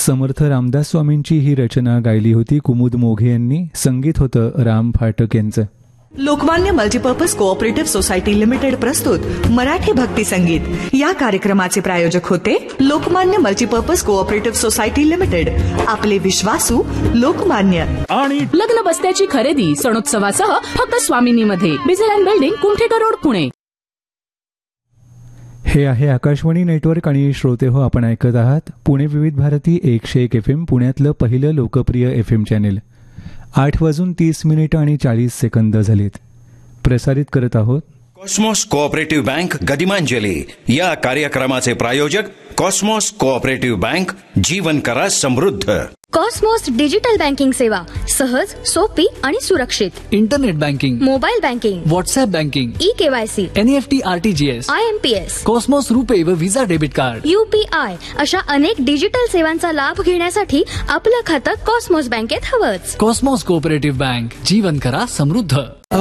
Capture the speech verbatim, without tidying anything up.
समर्थ रामदास स्वामींची ही रचना गायली होती कुमुद मोघे यांनी. संगीत होतं राम फाटक यांचं. Lokmanya multipurpose cooperative society limited प्रस्तुत मराठी भक्ती संगीत या कार्यक्रमाचे प्रायोजक होते Lokmanya multipurpose cooperative society limited, आपले विश्वासू लोकमान्य. आणि लग्न बस्त्याची खरेदी सणोत्सवासह फक्त स्वामिनीमध्ये, बिझेलँड बिल्डिंग, कुमठेकर रोड, पुणे. हे आहे आकाशवाणी नेटवर्क आणि श्रोते हो, आपण ऐकत आहात पुणे विविध भारती एकशे एक एफ एम, पुण्यातलं पहिलं लोकप्रिय एफ एम चॅनेल. आठ वाजून तीस मिनिटं आणि चाळीस सेकंद झालीत. प्रसारित करत आहोत कॉस्मॉस कोऑपरेटिव्ह बँक गदिमांजली. या कार्यक्रमाचे प्रायोजक कॉस्मॉस कोऑपरेटिव्ह बँक, जीवन करा समृद्ध. कॉस्मॉस डिजिटल बँकिंग सेवा सहज, सोपी आणि सुरक्षित. Internet banking, mobile banking, WhatsApp banking, e KYC, NEFT, RTGS, I am P S, Cosmos रुपे व विजा डेबिट कार्ड, यूपीआय अशा अनेक डिजिटल सेवांचा लाभ घेण्यासाठी आपलं खातं कॉस्मॉस बँकेत हवंच. कॉस्मॉस कोऑपरेटिव्ह बँक, जीवन करा समृद्ध.